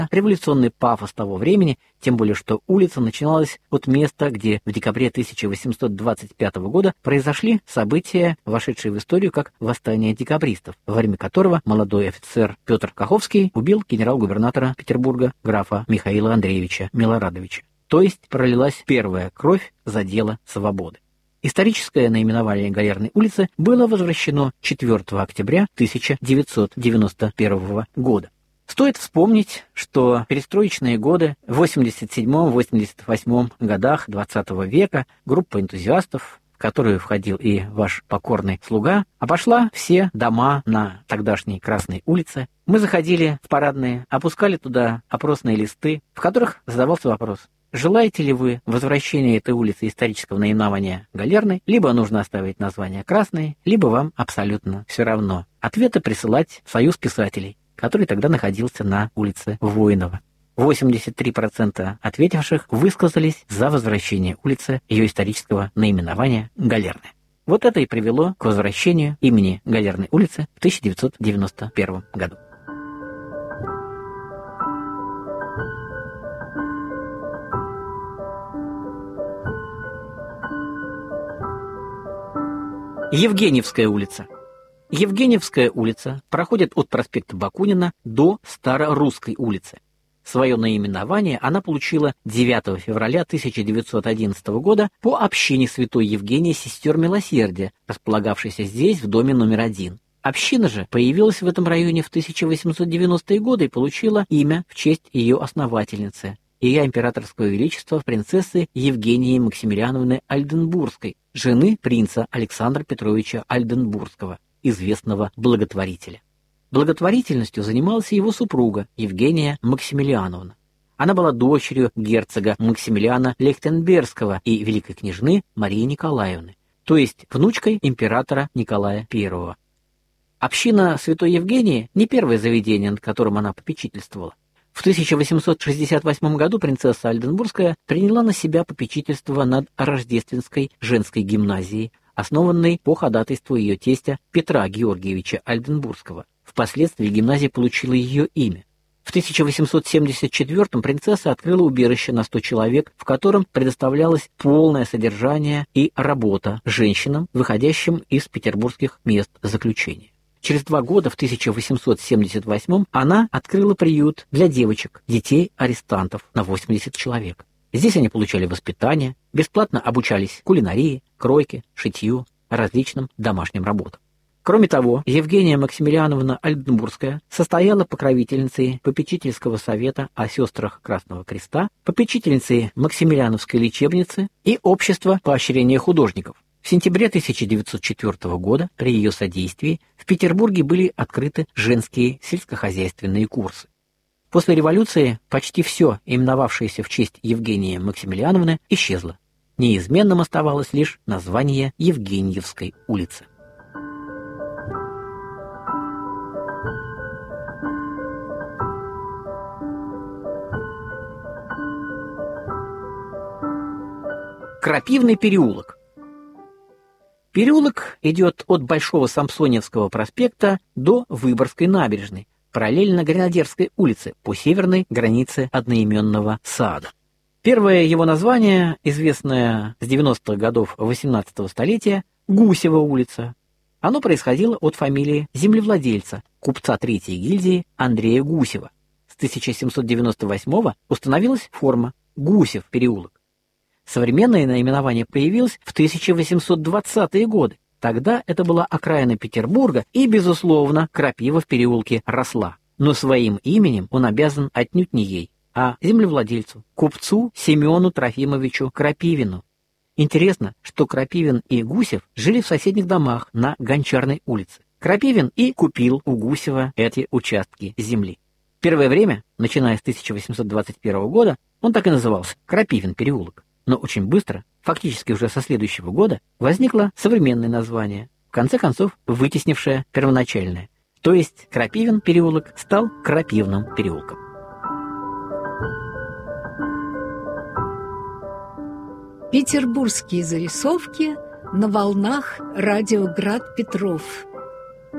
революционный пафос того времени, тем более что улица начиналась от места, где в декабре 1825 года произошли события, вошедшие в историю как восстание декабристов, во время которого молодой офицер Петр Каховский убил генерал-губернатора Петербурга графа Михаила Андреевича Милорадовича. То есть пролилась первая кровь за дело свободы. Историческое наименование Галерной улицы было возвращено 4 октября 1991 года. Стоит вспомнить, что перестроечные годы в 87-88 годах XX века группа энтузиастов, в которую входил и ваш покорный слуга, обошла все дома на тогдашней Красной улице. Мы заходили в парадные, опускали туда опросные листы, в которых задавался вопрос: желаете ли вы возвращения этой улицы исторического наименования Галерной, либо нужно оставить название Красной, либо вам абсолютно все равно. Ответы присылать в Союз писателей, который тогда находился на улице Воинова. 83% ответивших высказались за возвращение улицы ее исторического наименования Галерной. Вот это и привело к возвращению имени Галерной улицы в 1991 году. Евгеньевская улица. Евгеньевская улица проходит от проспекта Бакунина до Старорусской улицы. Свое наименование она получила 9 февраля 1911 года по общине Святой Евгении Сестер Милосердия, располагавшейся здесь в доме номер 1. Община же появилась в этом районе в 1890-е годы и получила имя в честь ее основательницы, ее императорского величества принцессы Евгении Максимилиановны Альденбургской, жены принца Александра Петровича Альденбургского, известного благотворителя. Благотворительностью занималась его супруга Евгения Максимилиановна. Она была дочерью герцога Максимилиана Лихтенбергского и великой княжны Марии Николаевны, то есть внучкой императора Николая I. Община Святой Евгении не первое заведение, над которым она попечительствовала. В 1868 году принцесса Альденбургская приняла на себя попечительство над Рождественской женской гимназией, основанной по ходатайству ее тестя Петра Георгиевича Альденбургского. Впоследствии гимназия получила ее имя. В 1874-м принцесса открыла убежище на 100 человек, в котором предоставлялось полное содержание и работа женщинам, выходящим из петербургских мест заключения. Через 2 года, в 1878-м, она открыла приют для девочек, детей-арестантов на 80 человек. Здесь они получали воспитание, бесплатно обучались кулинарии, кройке, шитью, различным домашним работам. Кроме того, Евгения Максимилиановна Альденбургская состояла покровительницей попечительского совета о сестрах Красного Креста, попечительницей Максимилиановской лечебницы и общества поощрения художников. В сентябре 1904 года при ее содействии в Петербурге были открыты женские сельскохозяйственные курсы. После революции почти все, именовавшееся в честь Евгении Максимилиановны, исчезло. Неизменным оставалось лишь название Евгеньевской улицы. Крапивный переулок. Переулок идет от Большого Самсоневского проспекта до Выборгской набережной, параллельно Гренадерской улице по северной границе одноименного сада. Первое его название, известное с 90-х годов XVIII столетия, Гусева улица. Оно происходило от фамилии землевладельца, купца Третьей гильдии Андрея Гусева. С 1798 установилась форма Гусев переулок. Современное наименование появилось в 1820-е годы. Тогда это была окраина Петербурга, и, безусловно, крапива в переулке росла. Но своим именем он обязан отнюдь не ей, а землевладельцу, купцу Семену Трофимовичу Крапивину. Интересно, что Крапивин и Гусев жили в соседних домах на Гончарной улице. Крапивин и купил у Гусева эти участки земли. Первое время, начиная с 1821 года, он так и назывался – Крапивин переулок. Но очень быстро, фактически уже со следующего года, возникло современное название, в конце концов вытеснившее первоначальное. То есть Крапивин переулок стал Крапивным переулком. Петербургские зарисовки на волнах радио Град Петров.